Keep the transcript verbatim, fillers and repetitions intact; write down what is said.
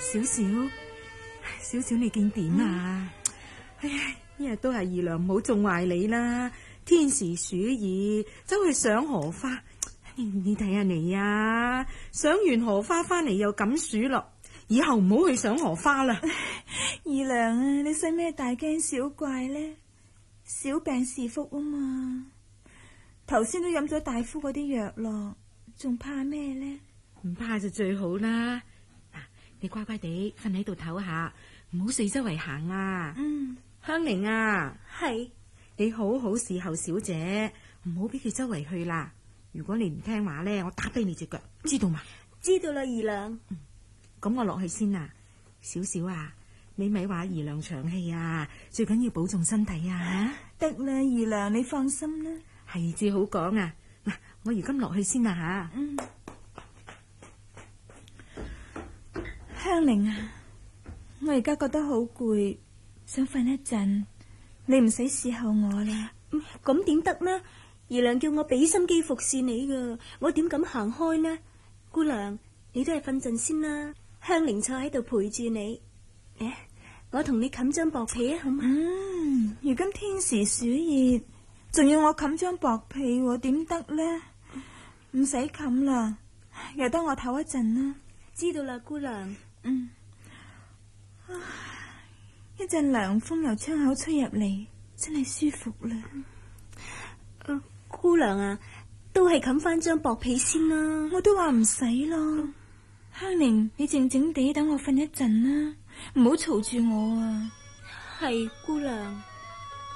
少少，少少你見點啊？唉、嗯，一日都係二娘唔好縱壞你啦。天時暑熱，走去賞荷花，你睇下你啊，賞完荷花翻嚟又咁暑咯。以後唔好去賞荷花啦。 二娘啊，你使咩大驚小怪呢？小病是福啊嘛。頭先都飲咗大夫嗰啲藥咯，仲怕咩呢？ 唔怕就最好啦。嗱，你乖乖地瞓喺度唞下，唔好四周圍行啊。 嗯， 香菱啊， 係你好好侍候小姐，唔好俾佢周圍去啦。如果你唔聽話咧，我打跛你隻腳，知道嘛？ 知道啦，二娘。 嗯，咁我落去先啦。少少啊，你咪話二娘長氣啊，最緊要保重身體啊。 得啦，二娘你放心啦。 係至好講啊。嗱，我而今落去先啦吓。 嗯，香菱啊，我而家覺得好攰，想瞓一陣，你唔使侍候我啦。 咁點得呢？二娘叫我俾心機服侍你噶，我點敢行開呢？姑娘，你都係瞓陣先啦。香菱坐喺度陪住你，誒，我同你冚張薄被啊，好嘛？ 嗯，如今天時暑熱，仲要我冚張薄被，點得呢？唔使冚啦，由得我唞一陣啦。 知道啦，姑娘。 嗯，一陣涼風由窗口吹入嚟，真係舒服啦。 呃，姑娘啊，都係冚翻張薄被先啦。 我都話唔使咯。香菱，你靜靜地等我瞓一陣啦，唔好嘈住我啊。 係，姑娘。